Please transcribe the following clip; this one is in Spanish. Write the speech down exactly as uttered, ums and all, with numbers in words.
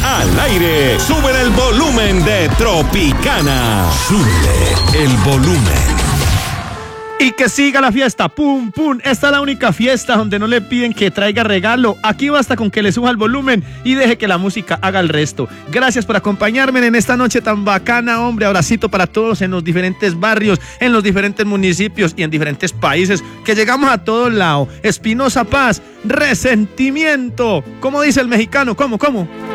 al aire. Sube el volumen de Tropicana. Sube el volumen. Y que siga la fiesta, pum, pum. Esta es la única fiesta donde no le piden que traiga regalo. Aquí basta con que le suba el volumen y deje que la música haga el resto. Gracias por acompañarme en esta noche tan bacana, hombre. Abracito para todos en los diferentes barrios, en los diferentes municipios y en diferentes países, que llegamos a todos lados. Espinosa Paz, resentimiento. ¿Cómo dice el mexicano? ¿Cómo, cómo?